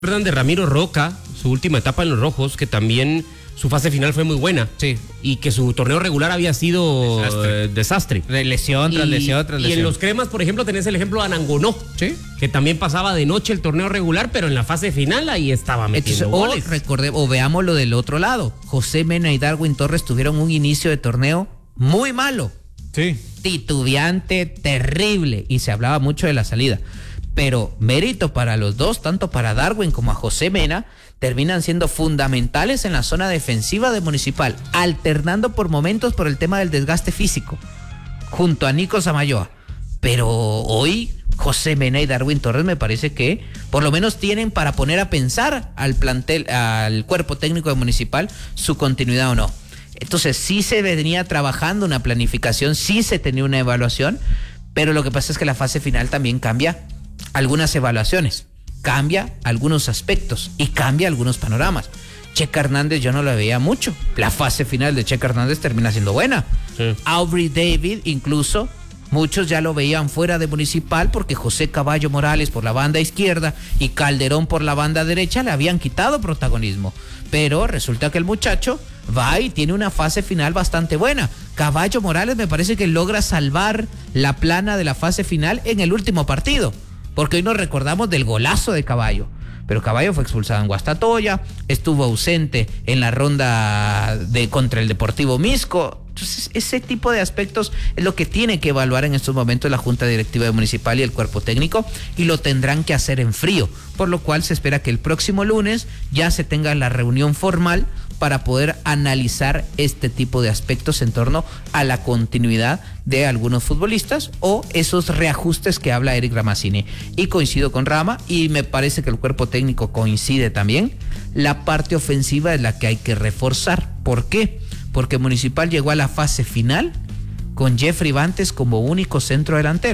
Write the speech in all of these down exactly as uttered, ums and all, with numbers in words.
Recuerdan de Ramiro Roca, su última etapa en los rojos, que también su fase final fue muy buena. Sí. Y que su torneo regular había sido desastre. Eh, desastre. De lesión tras y, lesión tras lesión. Y en los cremas, por ejemplo, tenés el ejemplo de Anangonó. Sí. Que también pasaba de noche el torneo regular, pero en la fase final ahí estaba metiendo Entonces, goles. O, recordemos, o veamos lo del otro lado. José Mena y Darwin Torres tuvieron un inicio de torneo muy malo. Sí. Titubeante, terrible. Y se hablaba mucho de la salida. Pero mérito para los dos, tanto para Darwin como a José Mena, terminan siendo fundamentales en la zona defensiva de Municipal, alternando por momentos por el tema del desgaste físico, junto a Nico Samayoa. Pero hoy José Mena y Darwin Torres me parece que por lo menos tienen para poner a pensar al plantel, al cuerpo técnico de Municipal, su continuidad o no. Entonces sí se venía trabajando una planificación, sí se tenía una evaluación, pero lo que pasa es que la fase final también cambia algunas evaluaciones, cambia algunos aspectos y cambia algunos panoramas. Checa Hernández yo no lo veía mucho. La fase final de Checa Hernández termina siendo buena. Sí. Aubrey David incluso, muchos ya lo veían fuera de Municipal porque José Caballo Morales por la banda izquierda y Calderón por la banda derecha le habían quitado protagonismo. Pero resulta que el muchacho va y tiene una fase final bastante buena. Caballo Morales me parece que logra salvar la plana de la fase final en el último partido. Porque hoy nos recordamos del golazo de Caballo. Pero Caballo fue expulsado en Guastatoya, estuvo ausente en la ronda de contra el Deportivo Misco. Entonces, ese tipo de aspectos es lo que tiene que evaluar en estos momentos la Junta Directiva de Municipal y el cuerpo técnico, y lo tendrán que hacer en frío, por lo cual se espera que el próximo lunes ya se tenga la reunión formal para poder analizar este tipo de aspectos en torno a la continuidad de algunos futbolistas o esos reajustes que habla Eric Ramazzini. Y coincido con Rama, y me parece que el cuerpo técnico coincide también, la parte ofensiva es la que hay que reforzar. ¿Por qué? Porque Municipal llegó a la fase final con Jeffrey Bantes como único centro delantero.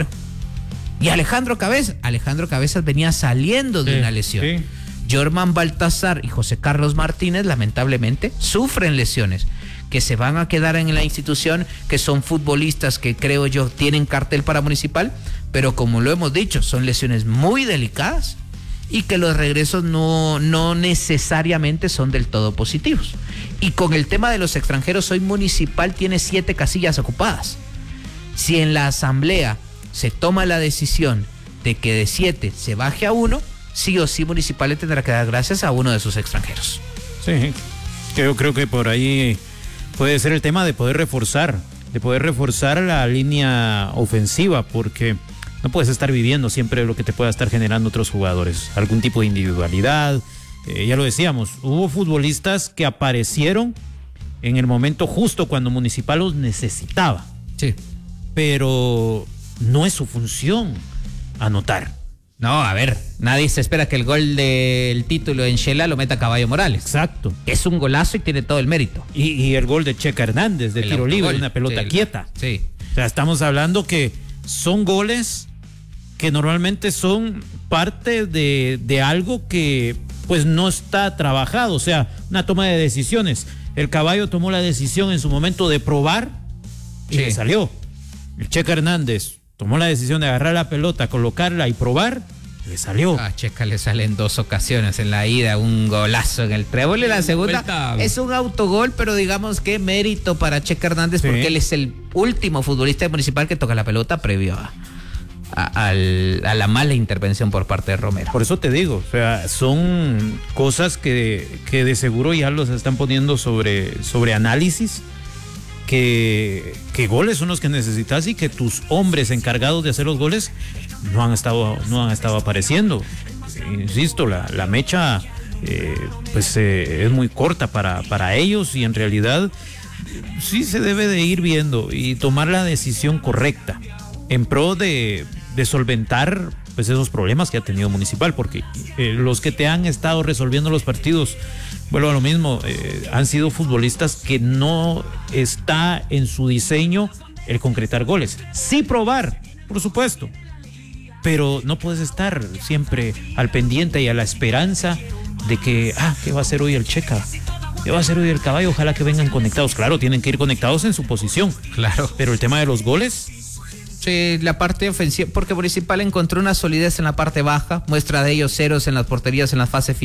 Y Alejandro Cabezas, Alejandro Cabezas venía saliendo de sí, una lesión. Sí. Jorman Baltazar y José Carlos Martínez lamentablemente sufren lesiones que se van a quedar en la institución, que son futbolistas que creo yo tienen cartel para Municipal, pero como lo hemos dicho, son lesiones muy delicadas y que los regresos no, no necesariamente son del todo positivos. Y con el tema de los extranjeros, hoy Municipal tiene siete casillas ocupadas. Si en la asamblea se toma la decisión de que de siete se baje a uno, sí o sí Municipal le tendrá que dar gracias a uno de sus extranjeros. Sí, yo creo que por ahí puede ser el tema de poder reforzar, de poder reforzar la línea ofensiva, porque no puedes estar viviendo siempre lo que te pueda estar generando otros jugadores, algún tipo de individualidad. Eh, ya lo decíamos, hubo futbolistas que aparecieron en el momento justo cuando Municipal los necesitaba. Sí. Pero no es su función anotar. No, a ver, nadie se espera que el gol del título en Shela lo meta Caballo Morales. Exacto. Es un golazo y tiene todo el mérito. Y, y el gol de Checa Hernández, de el tiro libre, una pelota sí, quieta. Sí. O sea, estamos hablando que son goles que normalmente son parte de, de algo que pues no está trabajado, o sea, una toma de decisiones. El Caballo tomó la decisión en su momento de probar y sí, le salió. El Checa Hernández tomó la decisión de agarrar la pelota, colocarla y probar, le salió. A Checa le sale en dos ocasiones, en la ida un golazo en el trébol y la segunda vuelta es un autogol, pero digamos que mérito para Checa Hernández, sí, porque él es el último futbolista Municipal que toca la pelota previo a, a, a, a la mala intervención por parte de Romero. Por eso te digo, o sea, son cosas que, que de seguro ya los están poniendo sobre, sobre análisis. Que, que goles son los que necesitas y que tus hombres encargados de hacer los goles no han estado, no han estado apareciendo. Insisto, la, la mecha eh, pues eh, es muy corta para, para ellos, y en realidad sí se debe de ir viendo y tomar la decisión correcta en pro de, de solventar pues esos problemas que ha tenido Municipal, porque eh, los que te han estado resolviendo los partidos, vuelvo a lo mismo, eh, han sido futbolistas que no está en su diseño el concretar goles. Sí probar, por supuesto, pero no puedes estar siempre al pendiente y a la esperanza de que, ah, ¿qué va a hacer hoy el Checa? ¿Qué va a hacer hoy el Caballo? Ojalá que vengan conectados. Claro, tienen que ir conectados en su posición. Claro. Pero el tema de los goles, Sí, la parte ofensiva, porque Municipal encontró una solidez en la parte baja, muestra de ellos ceros en las porterías en las fases finales.